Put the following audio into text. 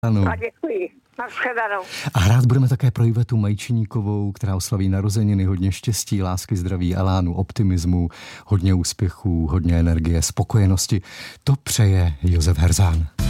Ano. A děkuji. Nashledanou. A hrát budeme také pro Ivetu Majčíníkovou, která oslaví narozeniny, hodně štěstí, lásky, zdraví, elánu, optimismu, hodně úspěchů, hodně energie, spokojenosti. To přeje Josef Herzán.